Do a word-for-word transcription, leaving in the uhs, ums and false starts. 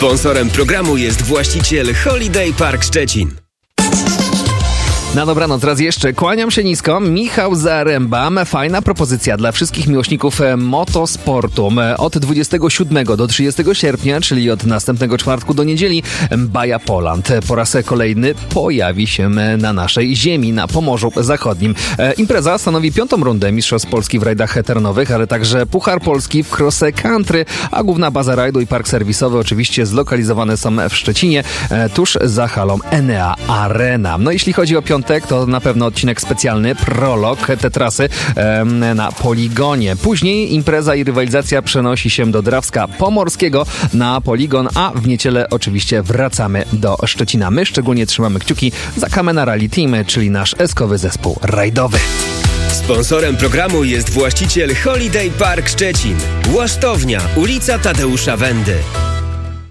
Sponsorem programu jest właściciel Holiday Park Szczecin. Na dobranoc raz jeszcze kłaniam się nisko, Michał Zaręba. Fajna propozycja dla wszystkich miłośników motosportu. Od dwudziestego siódmego do trzydziestego sierpnia, czyli od następnego czwartku do niedzieli, Baja Poland po raz kolejny pojawi się na naszej ziemi, na Pomorzu Zachodnim. Impreza stanowi piątą rundę Mistrzostw Polski w rajdach terenowych, ale także Puchar Polski w cross country, a główna baza rajdu i park serwisowy oczywiście zlokalizowane są w Szczecinie, tuż za halą Enea Arena. No jeśli chodzi o piątek, to na pewno odcinek specjalny, prolog te trasy e, na poligonie. Później impreza i rywalizacja przenosi się do Drawska Pomorskiego na poligon, a w niedzielę oczywiście wracamy do Szczecina. My szczególnie trzymamy kciuki za Kamena Rally Team, czyli nasz eskowy zespół rajdowy. Sponsorem programu jest właściciel Holiday Park Szczecin. Łasztownia, ulica Tadeusza Wendy.